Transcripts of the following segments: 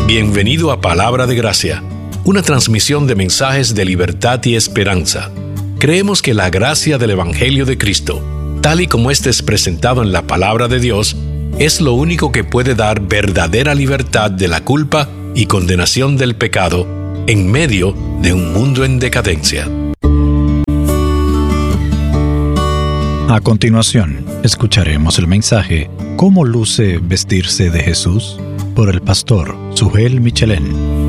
Bienvenido a Palabra de Gracia, una transmisión de mensajes de libertad y esperanza. Creemos que la gracia del Evangelio de Cristo, tal y como este es presentado en la Palabra de Dios, es lo único que puede dar verdadera libertad de la culpa y condenación del pecado en medio de un mundo en decadencia. A continuación, escucharemos el mensaje ¿Cómo luce vestirse de Jesús? Por el pastor Sugel Michelén.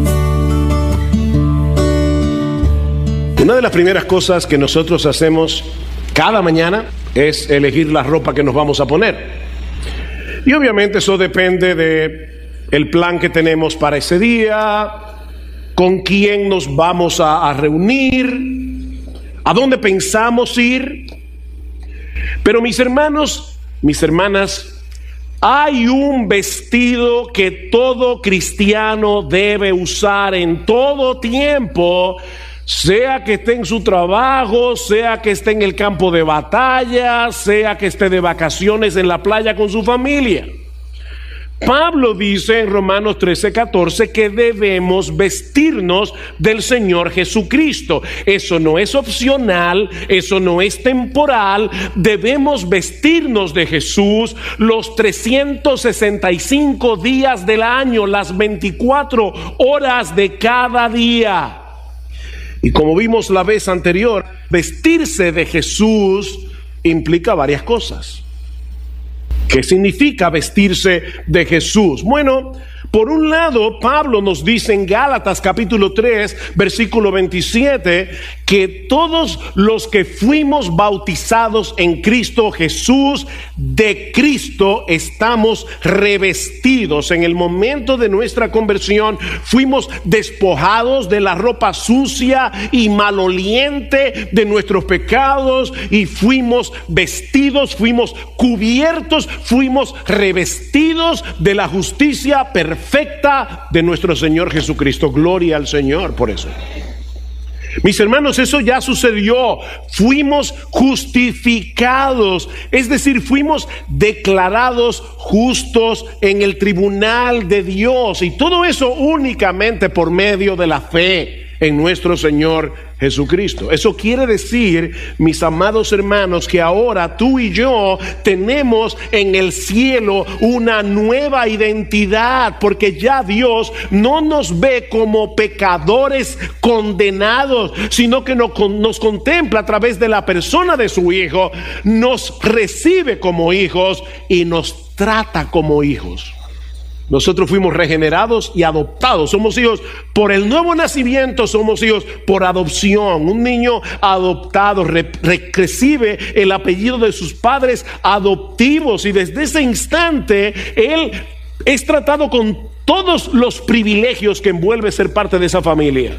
Una de las primeras cosas que nosotros hacemos cada mañana es elegir la ropa que nos vamos a poner. Y obviamente eso depende del plan que tenemos para ese día, con quién nos vamos a reunir, a dónde pensamos ir. Pero mis hermanos, mis hermanas, hay un vestido que todo cristiano debe usar en todo tiempo, sea que esté en su trabajo, sea que esté en el campo de batalla, sea que esté de vacaciones en la playa con su familia. Pablo dice en Romanos 13:14 que debemos vestirnos del Señor Jesucristo. Eso no es opcional, eso no es temporal. Debemos vestirnos de Jesús los 365 días del año, las 24 horas de cada día. Y como vimos la vez anterior, vestirse de Jesús implica varias cosas. ¿Qué significa vestirse de Jesús? Bueno, por un lado, Pablo nos dice en Gálatas capítulo 3, versículo 27, que todos los que fuimos bautizados en Cristo Jesús, de Cristo estamos revestidos. En el momento de nuestra conversión, fuimos despojados de la ropa sucia y maloliente de nuestros pecados y fuimos vestidos, fuimos cubiertos, fuimos revestidos de la justicia perfecta de nuestro Señor Jesucristo. Gloria al Señor por eso. Mis hermanos, eso ya sucedió. Fuimos justificados, es decir, fuimos declarados justos en el tribunal de Dios, y todo eso únicamente por medio de la fe en nuestro Señor Jesucristo. Eso quiere decir, mis amados hermanos, que ahora tú y yo tenemos en el cielo una nueva identidad, porque ya Dios no nos ve como pecadores condenados, sino que nos contempla a través de la persona de su Hijo, nos recibe como hijos y nos trata como hijos. Nosotros fuimos regenerados y adoptados. Somos hijos por el nuevo nacimiento, somos hijos por adopción. Un niño adoptado recibe el apellido de sus padres adoptivos, y desde ese instante él es tratado con todos los privilegios que envuelve ser parte de esa familia.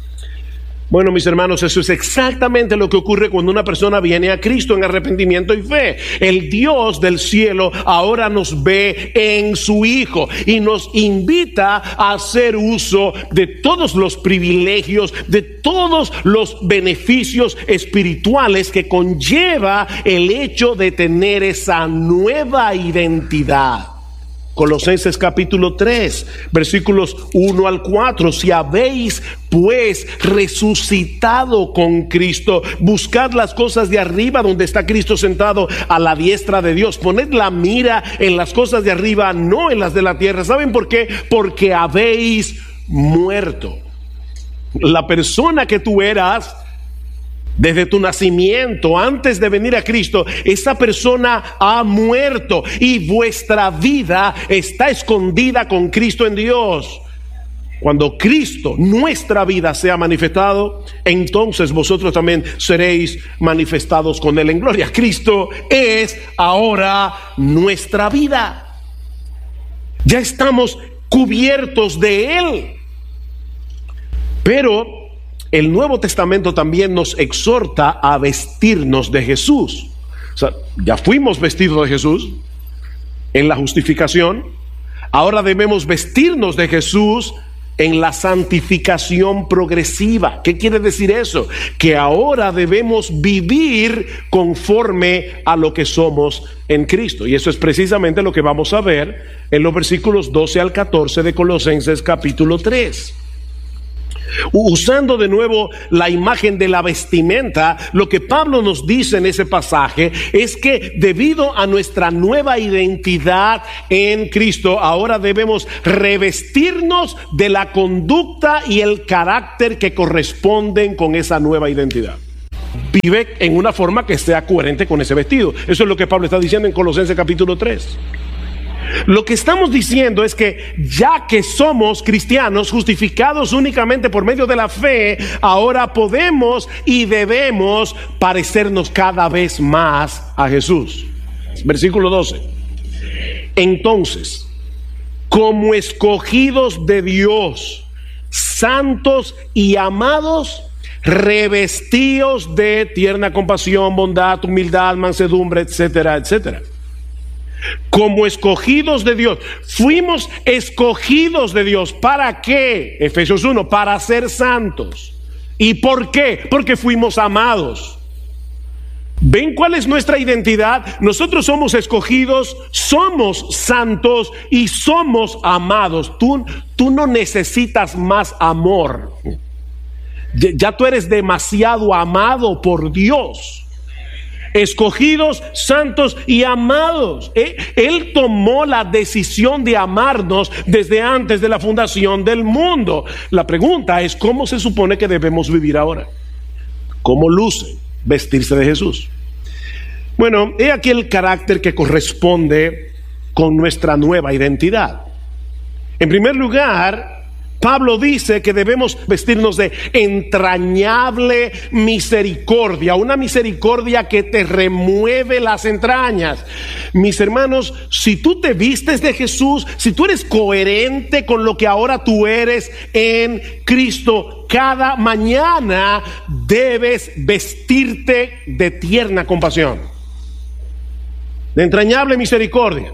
Bueno, mis hermanos, eso es exactamente lo que ocurre cuando una persona viene a Cristo en arrepentimiento y fe. El Dios del cielo ahora nos ve en su Hijo y nos invita a hacer uso de todos los privilegios, de todos los beneficios espirituales que conlleva el hecho de tener esa nueva identidad. Colosenses capítulo 3, versículos 1 al 4. Si habéis pues resucitado con Cristo, buscad las cosas de arriba donde está Cristo sentado a la diestra de Dios. Poned la mira en las cosas de arriba, no en las de la tierra. ¿Saben por qué? Porque habéis muerto. La persona que tú eras desde tu nacimiento, antes de venir a Cristo, esa persona ha muerto y vuestra vida está escondida con Cristo en Dios. Cuando Cristo, nuestra vida, sea manifestado, entonces vosotros también seréis manifestados con Él en gloria. Cristo es ahora nuestra vida. Ya estamos cubiertos de Él. Pero el Nuevo Testamento también nos exhorta a vestirnos de Jesús. O sea, ya fuimos vestidos de Jesús en la justificación. Ahora debemos vestirnos de Jesús en la santificación progresiva. ¿Qué quiere decir eso? Que ahora debemos vivir conforme a lo que somos en Cristo. Y eso es precisamente lo que vamos a ver en los versículos 12 al 14 de Colosenses capítulo 3. Usando de nuevo la imagen de la vestimenta, lo que Pablo nos dice en ese pasaje es que debido a nuestra nueva identidad en Cristo, ahora debemos revestirnos de la conducta y el carácter que corresponden con esa nueva identidad. Vive en una forma que sea coherente con ese vestido. Eso es lo que Pablo está diciendo en Colosenses capítulo 3. Lo que estamos diciendo es que ya que somos cristianos justificados únicamente por medio de la fe, ahora podemos y debemos parecernos cada vez más a Jesús. Versículo 12. Entonces, como escogidos de Dios, santos y amados, revestidos de tierna compasión, bondad, humildad, mansedumbre, etcétera, etcétera. Como escogidos de Dios. Fuimos escogidos de Dios. ¿Para qué? Efesios 1, para ser santos. ¿Y por qué? Porque fuimos amados. ¿Ven cuál es nuestra identidad? Nosotros somos escogidos, somos santos y somos amados. Tú no necesitas más amor. Ya tú eres demasiado amado por Dios. Escogidos, santos y amados. Él tomó la decisión de amarnos desde antes de la fundación del mundo. La pregunta es, ¿cómo se supone que debemos vivir ahora? ¿Cómo luce vestirse de Jesús? Bueno, he aquí el carácter que corresponde con nuestra nueva identidad. En primer lugar, Pablo dice que debemos vestirnos de entrañable misericordia, una misericordia que te remueve las entrañas. Mis hermanos, si tú te vistes de Jesús, si tú eres coherente con lo que ahora tú eres en Cristo, cada mañana debes vestirte de tierna compasión, de entrañable misericordia.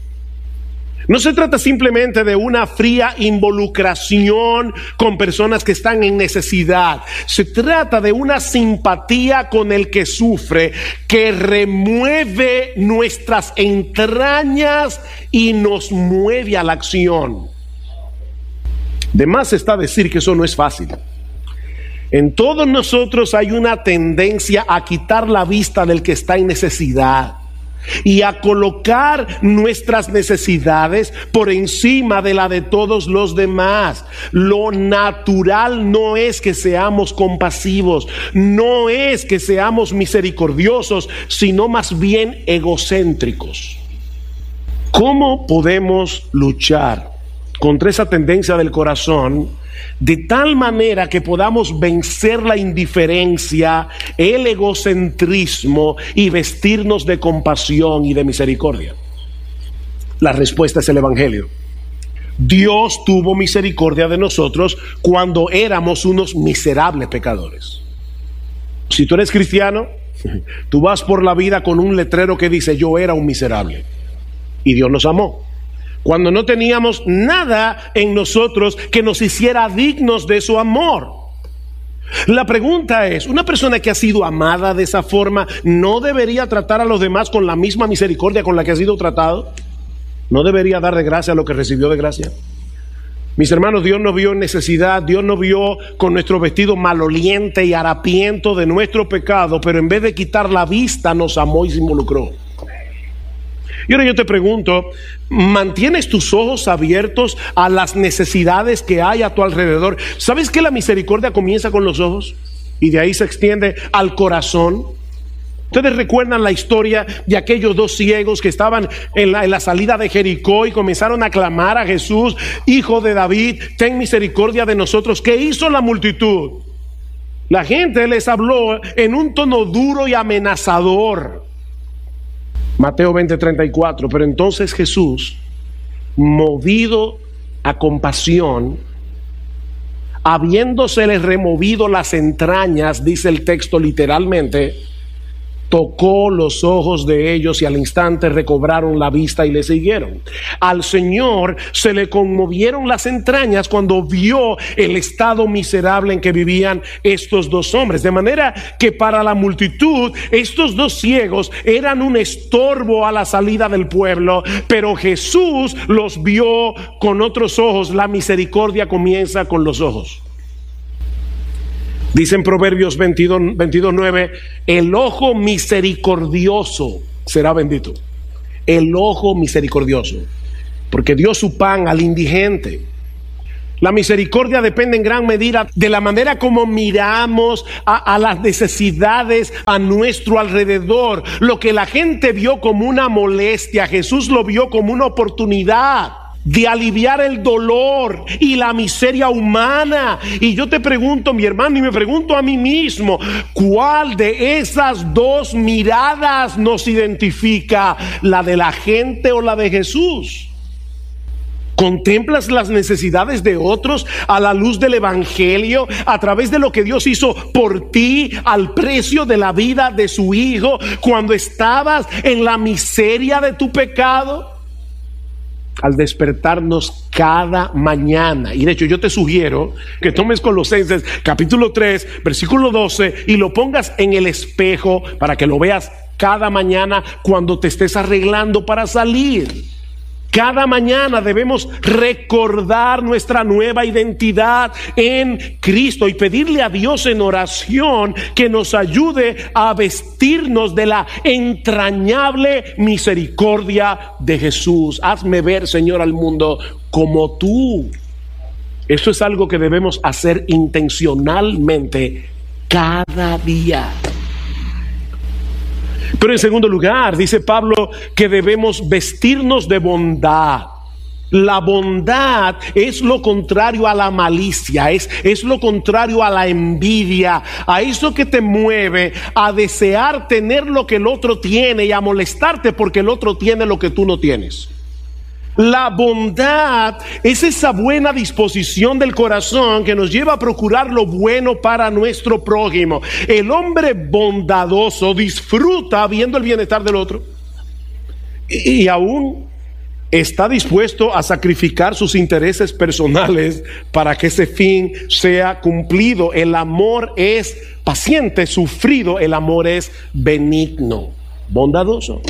No se trata simplemente de una fría involucración con personas que están en necesidad. Se trata de una simpatía con el que sufre, que remueve nuestras entrañas y nos mueve a la acción. De más está decir que eso no es fácil. En todos nosotros hay una tendencia a quitar la vista del que está en necesidad y a colocar nuestras necesidades por encima de la de todos los demás. Lo natural no es que seamos compasivos, no es que seamos misericordiosos, sino más bien egocéntricos. ¿Cómo podemos luchar contra esa tendencia del corazón de tal manera que podamos vencer la indiferencia, el egocentrismo y vestirnos de compasión y de misericordia? La respuesta es el Evangelio. Dios tuvo misericordia de nosotros cuando éramos unos miserables pecadores. Si tú eres cristiano, tú vas por la vida con un letrero que dice: yo era un miserable, y Dios nos amó cuando no teníamos nada en nosotros que nos hiciera dignos de su amor. La pregunta es, ¿una persona que ha sido amada de esa forma no debería tratar a los demás con la misma misericordia con la que ha sido tratado? ¿No debería dar de gracia lo que recibió de gracia? Mis hermanos, Dios nos vio en necesidad, Dios nos vio con nuestro vestido maloliente y harapiento de nuestro pecado, pero en vez de quitar la vista nos amó y se involucró. Y ahora yo te pregunto, ¿mantienes tus ojos abiertos a las necesidades que hay a tu alrededor? ¿Sabes que la misericordia comienza con los ojos y de ahí se extiende al corazón? Ustedes recuerdan la historia de aquellos dos ciegos que estaban en la salida de Jericó y comenzaron a clamar a Jesús: Hijo de David, ten misericordia de nosotros. ¿Qué hizo la multitud? La gente les habló en un tono duro y amenazador. Mateo 20:34. Pero entonces Jesús, movido a compasión, habiéndosele removido las entrañas, dice el texto literalmente, tocó los ojos de ellos y al instante recobraron la vista y le siguieron. Al Señor se le conmovieron las entrañas cuando vio el estado miserable en que vivían estos dos hombres, de manera que para la multitud estos dos ciegos eran un estorbo a la salida del pueblo, pero Jesús los vio con otros ojos. La misericordia comienza con los ojos. Dice en Proverbios 22:9, el ojo misericordioso será bendito. El ojo misericordioso, porque dio su pan al indigente. La misericordia depende en gran medida de la manera como miramos a las necesidades a nuestro alrededor. Lo que la gente vio como una molestia, Jesús lo vio como una oportunidad de aliviar el dolor y la miseria humana. Y yo te pregunto, mi hermano, y me pregunto a mí mismo, ¿cuál de esas dos miradas nos identifica? ¿La de la gente o la de Jesús? ¿Contemplas las necesidades de otros a la luz del Evangelio, a través de lo que Dios hizo por ti al precio de la vida de su Hijo cuando estabas en la miseria de tu pecado? Al despertarnos cada mañana, y de hecho yo te sugiero que tomes Colosenses capítulo 3 versículo 12 y lo pongas en el espejo para que lo veas cada mañana cuando te estés arreglando para salir. Cada mañana debemos recordar nuestra nueva identidad en Cristo y pedirle a Dios en oración que nos ayude a vestirnos de la entrañable misericordia de Jesús. Hazme ver, Señor, al mundo como tú. Esto es algo que debemos hacer intencionalmente cada día. Pero en segundo lugar, dice Pablo que debemos vestirnos de bondad. La bondad es lo contrario a la malicia, es lo contrario a la envidia, a eso que te mueve a desear tener lo que el otro tiene y a molestarte porque el otro tiene lo que tú no tienes. La bondad es esa buena disposición del corazón que nos lleva a procurar lo bueno para nuestro prójimo. El hombre bondadoso disfruta viendo el bienestar del otro y aún está dispuesto a sacrificar sus intereses personales para que ese fin sea cumplido. El amor es paciente, sufrido. El amor es benigno, bondadoso.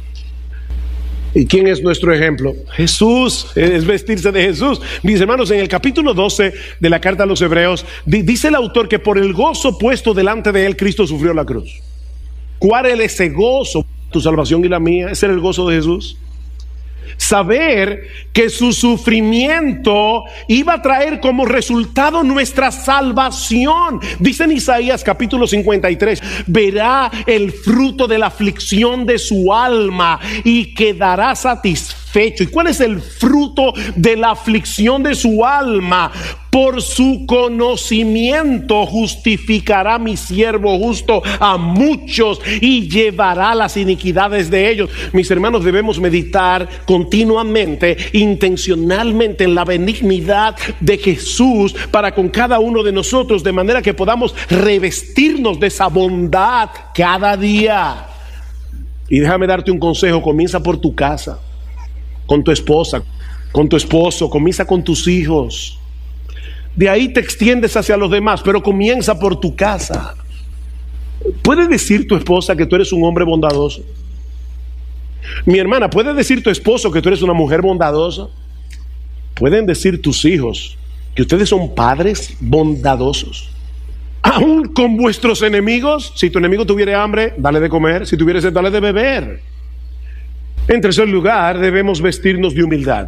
¿Y quién es nuestro ejemplo? Jesús, es vestirse de Jesús. Mis hermanos, en el capítulo 12 de la carta a los Hebreos, dice el autor que por el gozo puesto delante de él, Cristo sufrió la cruz. ¿Cuál es ese gozo? Tu salvación y la mía. ¿Ese era el gozo de Jesús? Saber que su sufrimiento iba a traer como resultado nuestra salvación. Dice en Isaías capítulo 53, verá el fruto de la aflicción de su alma y quedará satisfecho. ¿Y cuál es el fruto de la aflicción de su alma? Por su conocimiento justificará mi siervo justo a muchos y llevará las iniquidades de ellos. Mis hermanos, debemos meditar continuamente, intencionalmente en la benignidad de Jesús para con cada uno de nosotros, de manera que podamos revestirnos de esa bondad cada día. Y déjame darte un consejo: comienza por tu casa, con tu esposa, con tu esposo, comienza con tus hijos. De ahí te extiendes hacia los demás, pero comienza por tu casa. ¿Puede decir tu esposa que tú eres un hombre bondadoso? Mi hermana, ¿puede decir tu esposo que tú eres una mujer bondadosa? ¿Pueden decir tus hijos que ustedes son padres bondadosos? Aún con vuestros enemigos. Si tu enemigo tuviera hambre, dale de comer. Si tuviera sed, dale de beber. En tercer lugar, debemos vestirnos de humildad.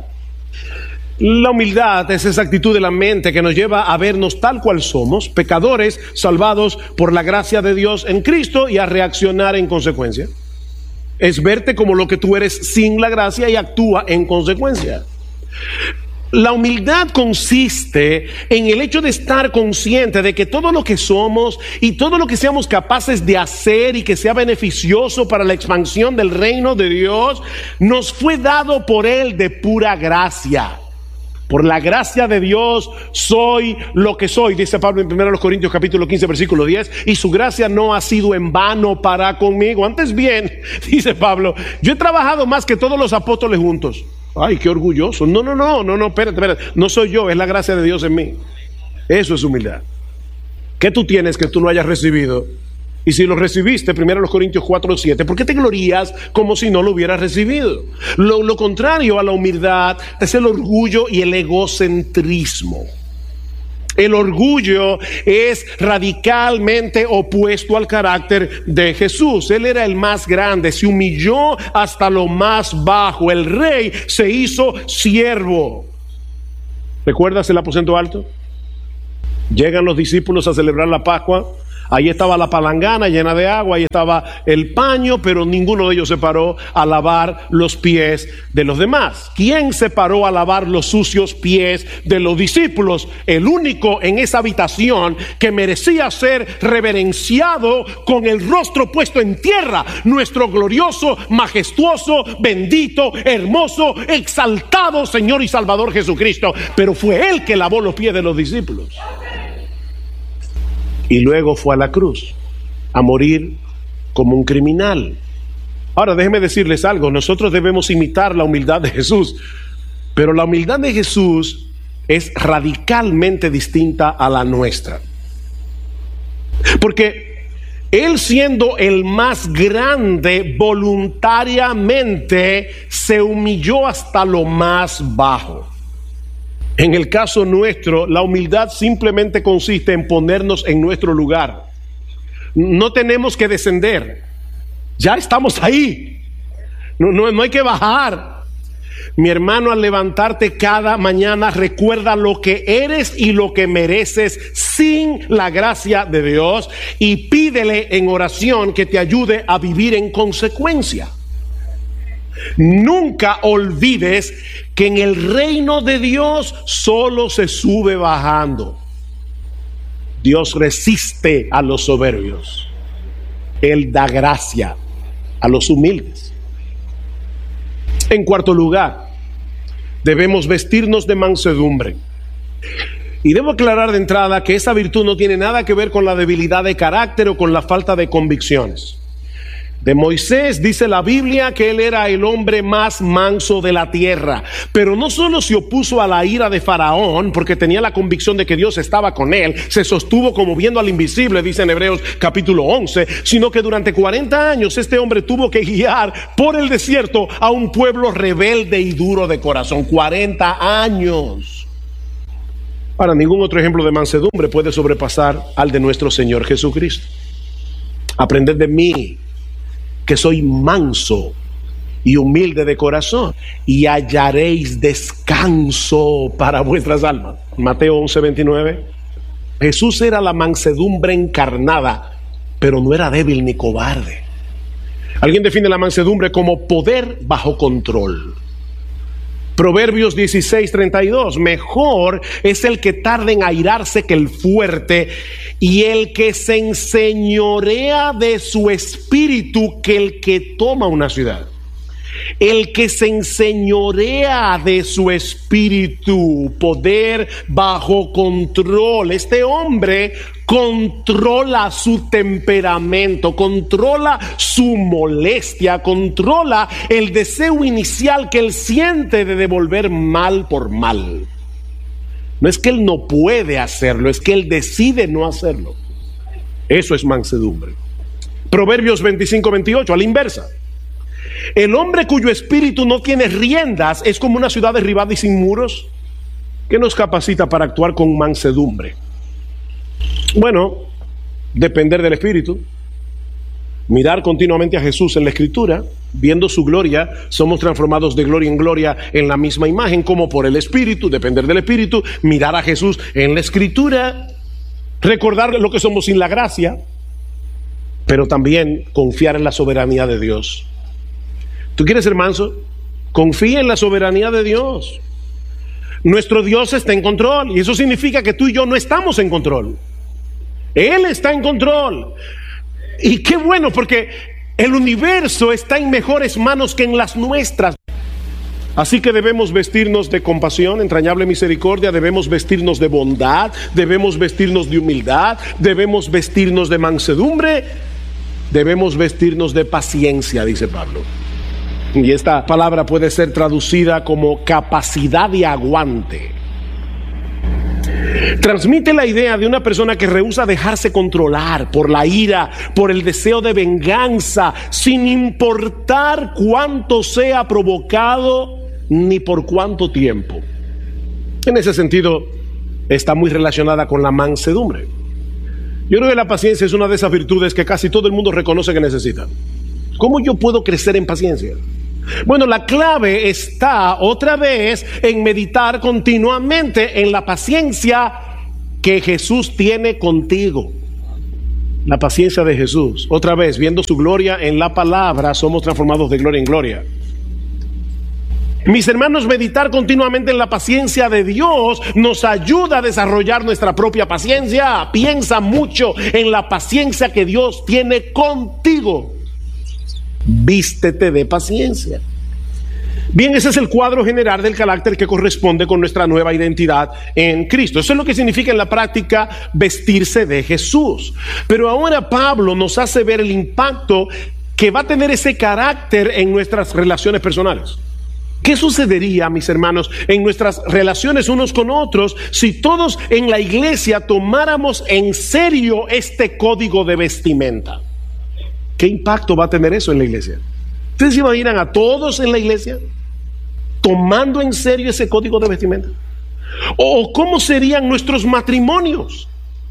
La humildad es esa actitud de la mente que nos lleva a vernos tal cual somos, pecadores salvados por la gracia de Dios en Cristo, y a reaccionar en consecuencia. Es verte como lo que tú eres sin la gracia y actúa en consecuencia. La humildad consiste en el hecho de estar consciente de que todo lo que somos y todo lo que seamos capaces de hacer y que sea beneficioso para la expansión del reino de Dios nos fue dado por Él de pura gracia. Por la gracia de Dios soy lo que soy, dice Pablo en 1 Corintios capítulo 15 versículo 10, y su gracia no ha sido en vano para conmigo. Antes bien, dice Pablo, yo he trabajado más que todos los apóstoles juntos. Ay, qué orgulloso. No, espérate, no soy yo, es la gracia de Dios en mí. Eso es humildad. ¿Qué tú tienes que tú no hayas recibido? Y si lo recibiste, 1 Corintios 4:7, ¿por qué te glorías como si no lo hubieras recibido? Lo contrario a la humildad es el orgullo y el egocentrismo. El orgullo es radicalmente opuesto al carácter de Jesús. Él era el más grande, se humilló hasta lo más bajo. El rey se hizo siervo. ¿Recuerdas el aposento alto? Llegan los discípulos a celebrar la Pascua. Ahí estaba la palangana llena de agua, ahí estaba el paño, pero ninguno de ellos se paró a lavar los pies de los demás. ¿Quién se paró a lavar los sucios pies de los discípulos? El único en esa habitación que merecía ser reverenciado con el rostro puesto en tierra, nuestro glorioso, majestuoso, bendito, hermoso, exaltado Señor y Salvador Jesucristo. Pero fue Él que lavó los pies de los discípulos. Y luego fue a la cruz a morir como un criminal. Ahora déjenme decirles algo, nosotros debemos imitar la humildad de Jesús, pero la humildad de Jesús es radicalmente distinta a la nuestra. Porque Él, siendo el más grande, voluntariamente se humilló hasta lo más bajo. En el caso nuestro, la humildad simplemente consiste en ponernos en nuestro lugar. No tenemos que descender. Ya estamos ahí. No hay que bajar. Mi hermano, al levantarte cada mañana, recuerda lo que eres y lo que mereces sin la gracia de Dios, y pídele en oración que te ayude a vivir en consecuencia. Nunca olvides que en el reino de Dios solo se sube bajando. Dios resiste a los soberbios. Él da gracia a los humildes. En cuarto lugar, debemos vestirnos de mansedumbre. Y debo aclarar de entrada que esa virtud no tiene nada que ver con la debilidad de carácter o con la falta de convicciones. De Moisés dice la Biblia que él era el hombre más manso de la tierra, pero no solo se opuso a la ira de Faraón porque tenía la convicción de que Dios estaba con él, se sostuvo como viendo al invisible, dice en Hebreos capítulo 11, sino que durante 40 años este hombre tuvo que guiar por el desierto a un pueblo rebelde y duro de corazón. 40 años. Ahora, ningún otro ejemplo de mansedumbre puede sobrepasar al de nuestro Señor Jesucristo. Aprended de mí, que soy manso y humilde de corazón, y hallaréis descanso para vuestras almas. Mateo 11:29. Jesús era la mansedumbre encarnada, pero no era débil ni cobarde. Alguien define la mansedumbre como poder bajo control. Proverbios 16:32, mejor es el que tarda en airarse que el fuerte, y el que se enseñorea de su espíritu que el que toma una ciudad. El que se enseñorea de su espíritu, poder bajo control. Este hombre controla su temperamento, controla su molestia, controla el deseo inicial que él siente de devolver mal por mal. No es que él no puede hacerlo, es que él decide no hacerlo. Eso es mansedumbre. Proverbios 25:28, a la inversa. El hombre cuyo espíritu no tiene riendas es como una ciudad derribada y sin muros. ¿Qué nos capacita para actuar con mansedumbre? Bueno, depender del espíritu, mirar continuamente a Jesús en la Escritura, viendo su gloria, somos transformados de gloria en gloria en la misma imagen, como por el espíritu, depender del espíritu, mirar a Jesús en la Escritura, recordar lo que somos sin la gracia, pero también confiar en la soberanía de Dios. ¿Tú quieres ser manso? Confía en la soberanía de Dios. Nuestro Dios está en control, y eso significa que tú y yo no estamos en control. Él está en control. Y qué bueno, porque el universo está en mejores manos que en las nuestras. Así que debemos vestirnos de compasión, entrañable misericordia, debemos vestirnos de bondad, debemos vestirnos de humildad, debemos vestirnos de mansedumbre, debemos vestirnos de paciencia, dice Pablo. Y esta palabra puede ser traducida como capacidad de aguante. Transmite la idea de una persona que rehúsa dejarse controlar por la ira, por el deseo de venganza, sin importar cuánto sea provocado ni por cuánto tiempo. En ese sentido, está muy relacionada con la mansedumbre. Yo creo que la paciencia es una de esas virtudes que casi todo el mundo reconoce que necesita. ¿Cómo yo puedo crecer en paciencia? Bueno, la clave está otra vez en meditar continuamente en la paciencia que Jesús tiene contigo. La paciencia de Jesús. Otra vez, viendo su gloria en la palabra, somos transformados de gloria en gloria. Mis hermanos, meditar continuamente en la paciencia de Dios nos ayuda a desarrollar nuestra propia paciencia. Piensa mucho en la paciencia que Dios tiene contigo. Vístete de paciencia. Bien, ese es el cuadro general del carácter que corresponde con nuestra nueva identidad en Cristo. Eso es lo que significa en la práctica vestirse de Jesús. Pero ahora Pablo nos hace ver el impacto que va a tener ese carácter en nuestras relaciones personales. ¿Qué sucedería, mis hermanos, en nuestras relaciones unos con otros si todos en la iglesia tomáramos en serio este código de vestimenta? ¿Qué impacto va a tener eso en la iglesia? ¿Ustedes se imaginan a todos en la iglesia tomando en serio ese código de vestimenta? ¿O cómo serían nuestros matrimonios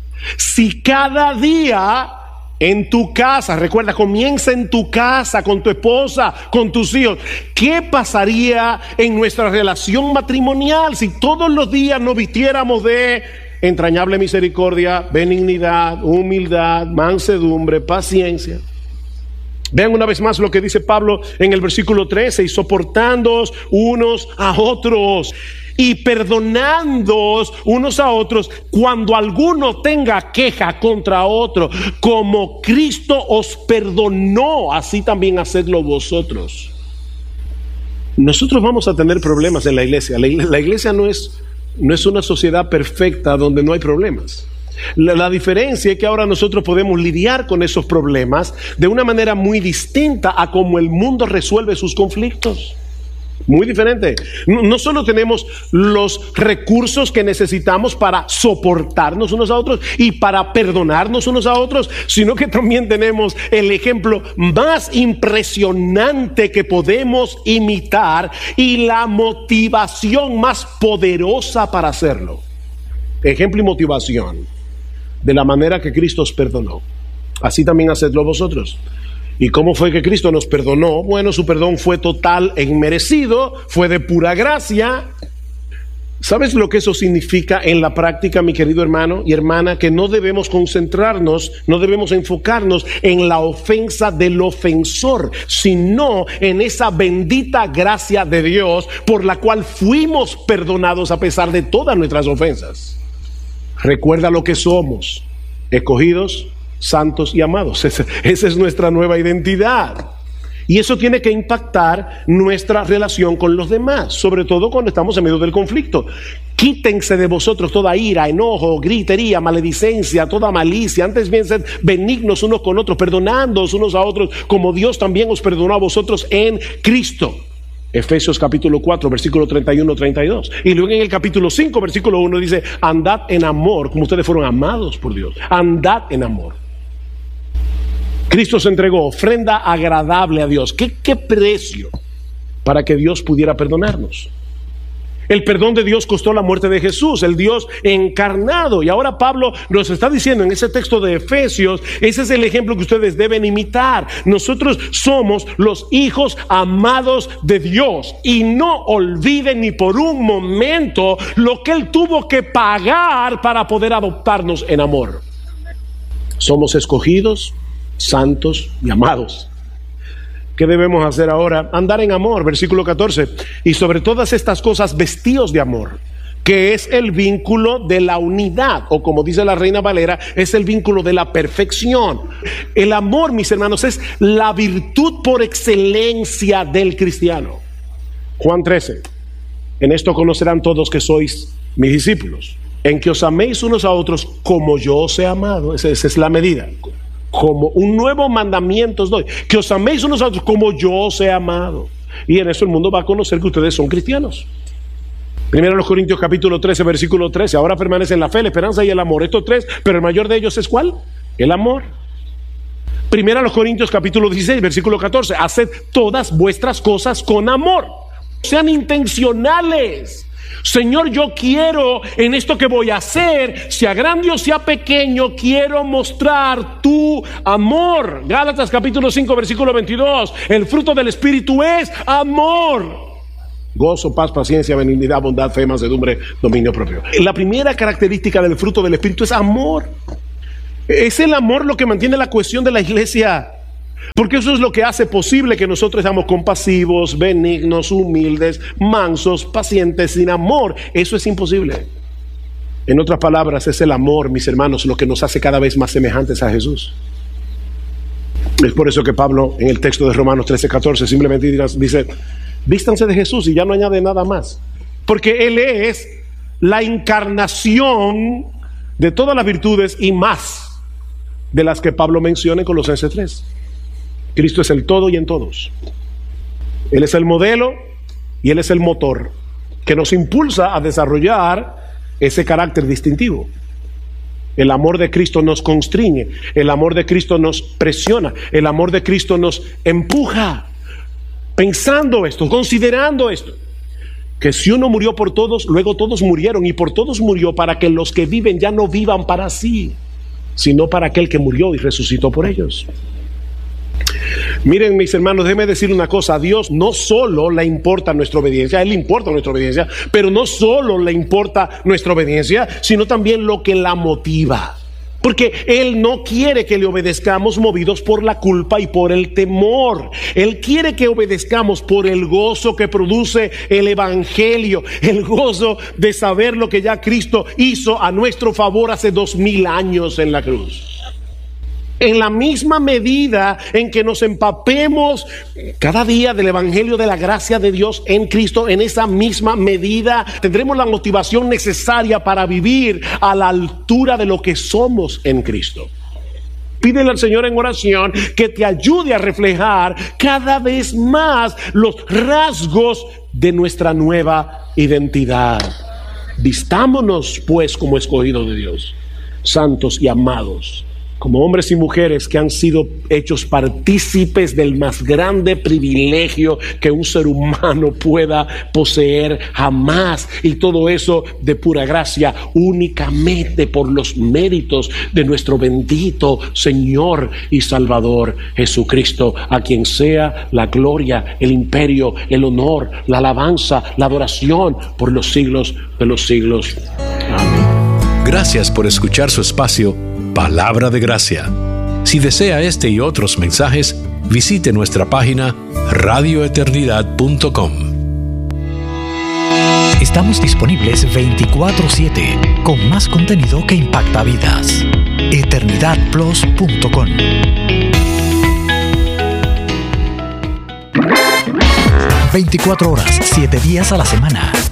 si cada día en tu casa, recuerda, comienza en tu casa, con tu esposa, con tus hijos? ¿Qué pasaría en nuestra relación matrimonial si todos los días nos vistiéramos de entrañable misericordia, benignidad, humildad, mansedumbre, paciencia? Vean una vez más lo que dice Pablo en el versículo 13: y soportándoos unos a otros y perdonándoos unos a otros cuando alguno tenga queja contra otro, como Cristo os perdonó, así también hacedlo vosotros. Nosotros vamos a tener problemas en la iglesia. La iglesia no es una sociedad perfecta donde no hay problemas. La diferencia es que ahora nosotros podemos lidiar con esos problemas de una manera muy distinta a como el mundo resuelve sus conflictos. Muy diferente. No solo tenemos los recursos que necesitamos para soportarnos unos a otros y para perdonarnos unos a otros, sino que también tenemos el ejemplo más impresionante que podemos imitar y la motivación más poderosa para hacerlo. Ejemplo y motivación de la manera que Cristo os perdonó. Así también hacedlo vosotros. ¿Y cómo fue que Cristo nos perdonó? Bueno, su perdón fue total e inmerecido, fue de pura gracia. ¿Sabes lo que eso significa en la práctica, mi querido hermano y hermana? Que no debemos concentrarnos, no debemos enfocarnos en la ofensa del ofensor, sino en esa bendita gracia de Dios por la cual fuimos perdonados a pesar de todas nuestras ofensas. Recuerda lo que somos: escogidos, santos y amados. Esa es nuestra nueva identidad. Y eso tiene que impactar nuestra relación con los demás, sobre todo cuando estamos en medio del conflicto. Quítense de vosotros toda ira, enojo, gritería, maledicencia, toda malicia. Antes bien, sed benignos unos con otros, perdonándoos unos a otros, como Dios también os perdonó a vosotros en Cristo. Efesios capítulo 4, versículo 31-32. Y luego en el capítulo 5, versículo 1 dice: andad en amor, como ustedes fueron amados por Dios. Andad en amor. Cristo se entregó, ofrenda agradable a Dios. ¿Qué precio para que Dios pudiera perdonarnos? El perdón de Dios costó la muerte de Jesús, el Dios encarnado. Y ahora Pablo nos está diciendo en ese texto de Efesios, ese es el ejemplo que ustedes deben imitar. Nosotros somos los hijos amados de Dios. Y no olviden ni por un momento lo que Él tuvo que pagar para poder adoptarnos en amor. Somos escogidos, santos y amados. ¿Qué debemos hacer ahora? Andar en amor, versículo 14. Y sobre todas estas cosas, vestíos de amor, que es el vínculo de la unidad, o como dice la Reina Valera, es el vínculo de la perfección. El amor, mis hermanos, es la virtud por excelencia del cristiano. Juan 13. En esto conocerán todos que sois mis discípulos, en que os améis unos a otros como yo os he amado. Esa es la medida. Como un nuevo mandamiento os doy, que os améis unos a otros como yo os he amado. Y en eso el mundo va a conocer que ustedes son cristianos. Primero los Corintios capítulo 13, versículo 13. Ahora permanecen la fe, la esperanza y el amor. Estos tres, pero el mayor de ellos es ¿cuál? El amor. Primero los Corintios capítulo 16, versículo 14. Haced todas vuestras cosas con amor. Sean intencionales. Señor, yo quiero en esto que voy a hacer, sea grande o sea pequeño, quiero mostrar tu amor. Gálatas capítulo 5, versículo 22. El fruto del Espíritu es amor. Gozo, paz, paciencia, benignidad, bondad, fe, mansedumbre, dominio propio. La primera característica del fruto del Espíritu es amor. Es el amor lo que mantiene la cohesión de la iglesia. Porque eso es lo que hace posible que nosotros seamos compasivos, benignos, humildes, mansos, pacientes. Sin amor, eso es imposible. En otras palabras, es el amor, mis hermanos, lo que nos hace cada vez más semejantes a Jesús. Es por eso que Pablo, en el texto de Romanos 13:14, simplemente dice: vístanse de Jesús, y ya no añade nada más. Porque Él es la encarnación de todas las virtudes y más de las que Pablo menciona en Colosenses 3. Cristo es el todo y en todos. Él es el modelo y Él es el motor que nos impulsa a desarrollar ese carácter distintivo. El amor de Cristo nos constriñe, el amor de Cristo nos presiona, el amor de Cristo nos empuja. Pensando esto, considerando esto, que si uno murió por todos, luego todos murieron, y por todos murió para que los que viven ya no vivan para sí, sino para aquel que murió y resucitó por ellos. Miren, mis hermanos, déjenme decir una cosa: a Dios no solo le importa nuestra obediencia, a Él le importa nuestra obediencia, pero no solo le importa nuestra obediencia, sino también lo que la motiva. Porque Él no quiere que le obedezcamos movidos por la culpa y por el temor. Él quiere que obedezcamos por el gozo que produce el Evangelio, el gozo de saber lo que ya Cristo hizo a nuestro favor hace 2000 años en la cruz. En la misma medida en que nos empapemos cada día del Evangelio de la gracia de Dios en Cristo, en esa misma medida tendremos la motivación necesaria para vivir a la altura de lo que somos en Cristo. Pídele al Señor en oración que te ayude a reflejar cada vez más los rasgos de nuestra nueva identidad. Vistámonos pues como escogidos de Dios, santos y amados, como hombres y mujeres que han sido hechos partícipes del más grande privilegio que un ser humano pueda poseer jamás, y todo eso de pura gracia, únicamente por los méritos de nuestro bendito Señor y Salvador Jesucristo, a quien sea la gloria, el imperio, el honor, la alabanza, la adoración por los siglos de los siglos. Amén. Gracias por escuchar su espacio Palabra de Gracia. Si desea este y otros mensajes, visite nuestra página radioeternidad.com. Estamos disponibles 24/7 con más contenido que impacta vidas. eternidadplus.com. 24 horas, 7 días a la semana.